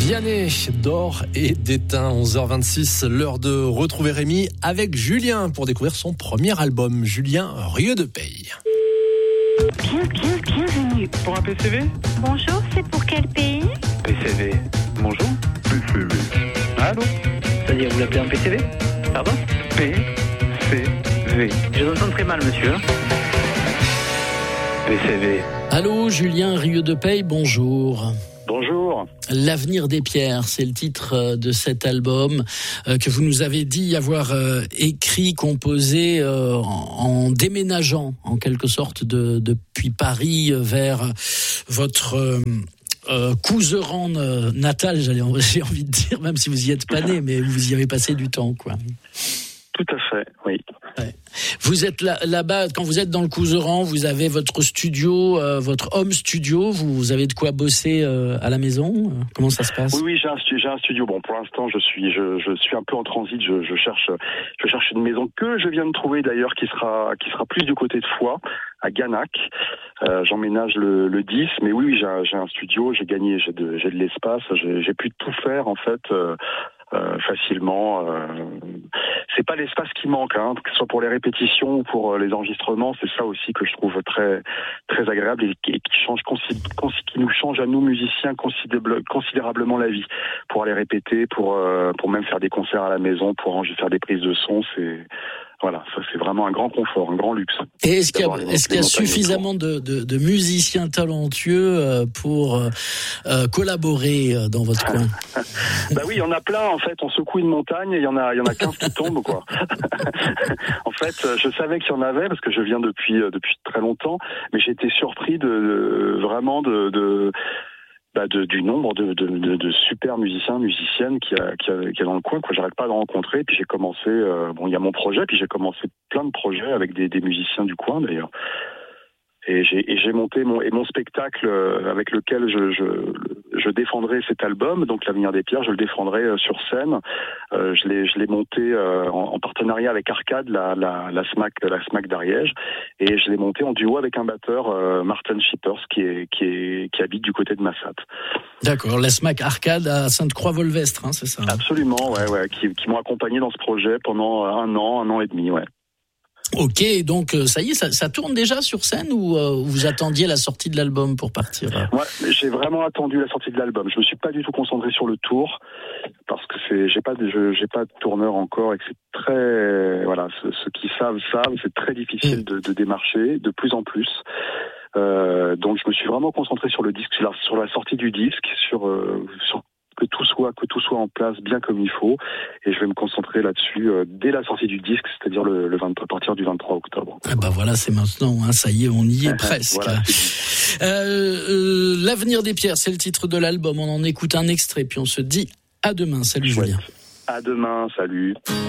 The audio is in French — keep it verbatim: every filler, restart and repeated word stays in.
Vianney d'or et d'étain, onze heures vingt-six, l'heure de retrouver Rémi avec Julien pour découvrir son premier album, Julien Rieux de Peille. Bien, bien, bienvenue. Pour un P C V ? Bonjour, c'est pour quel pays ? P C V. Bonjour. P C V. Allô ? C'est-à-dire, vous l'appelez un P C V ? Pardon ? P C V. Je vous entends très mal, monsieur. P C V. Allô, Julien Rieux de Peille, bonjour. Bonjour. L'avenir des pierres, c'est le titre de cet album euh, que vous nous avez dit avoir euh, écrit, composé euh, en, en déménageant en quelque sorte de, depuis Paris vers votre euh, euh, Couserans natal, j'allais, j'ai envie de dire, même si vous y êtes pas né, mais vous y avez passé du temps, quoi. Tout à fait, oui. Ouais. Vous êtes là, là-bas, quand vous êtes dans le Couserans, vous avez votre studio, euh, votre home studio, vous, vous avez de quoi bosser euh, à la maison. Comment ça se passe ? Oui, oui, j'ai un, stu- j'ai un studio. Bon, pour l'instant, je suis, je, je suis un peu en transit. Je, je cherche, je cherche une maison que je viens de trouver d'ailleurs, qui sera, qui sera plus du côté de Foix, à Ganac. Euh, j'emménage le, le dix, mais oui, j'ai un, j'ai un studio. J'ai gagné, j'ai de, j'ai de l'espace. J'ai, j'ai pu tout faire en fait. Euh, Euh, facilement. Euh, c'est pas l'espace qui manque, hein, que ce soit pour les répétitions ou pour euh, les enregistrements. C'est ça aussi que je trouve très très agréable et qui, et qui change consi- consi- qui nous change à nous musiciens considérable, considérablement la vie. Pour aller répéter, pour euh, pour même faire des concerts à la maison, pour ranger, faire des prises de son, c'est voilà, ça c'est vraiment un grand confort, un grand luxe. Et est-ce qu'il y a, est-ce qu'il y a suffisamment de, de, de musiciens talentueux pour euh, collaborer dans votre coin ? Bah oui, il y en a plein en fait. On secoue une montagne et il y en a, il y en a quinze qui tombent quoi. En fait, je savais qu'il y en avait parce que je viens depuis depuis très longtemps, mais j'ai été surpris de, de vraiment de, de Bah de, du nombre de, de, de, de super musiciens, musiciennes qui a, qui a, qui a dans le coin, quoi. J'arrête pas de rencontrer. Puis j'ai commencé, euh, bon, il y a mon projet, puis j'ai commencé plein de projets avec des, des musiciens du coin d'ailleurs. Et j'ai, et j'ai monté mon, et mon spectacle euh, avec lequel je, je, je défendrai cet album, donc L'Avenir des Pierres, je le défendrai euh, sur scène. Euh, je l'ai, je l'ai monté euh, en, en partenariat avec Arcade, la, la, la SMAC, la SMAC d'Ariège, et je l'ai monté en duo avec un batteur, euh, Martin Shippers, qui est, qui est, qui habite du côté de Massat. D'accord, la SMAC Arcade à Sainte-Croix-Volvestre, hein, c'est ça ? Absolument, ouais, ouais, qui, qui m'ont accompagné dans ce projet pendant un an, un an et demi, ouais. Ok, donc ça y est, ça, ça tourne déjà sur scène ou euh, vous attendiez la sortie de l'album pour partir ? Ouais, j'ai vraiment attendu la sortie de l'album. Je me suis pas du tout concentré sur le tour parce que c'est, j'ai pas, de, je, j'ai pas de tourneur encore et que c'est très, voilà, ceux, ceux qui savent savent, c'est très difficile de, de démarcher, de plus en plus. Euh, donc je me suis vraiment concentré sur le disque, sur la, sur la sortie du disque, sur, euh, sur que tout soit que tout soit en place bien comme il faut, et je vais me concentrer là-dessus euh, dès la sortie du disque, c'est-à-dire le, le vingt, à partir du vingt-trois octobre. Ah bah voilà, c'est maintenant, hein, ça y est, on y est presque. Voilà, euh, euh, L'Avenir des Pierres, c'est le titre de l'album. On en écoute un extrait, puis on se dit à demain. Salut Chouette. Julien. À demain, salut.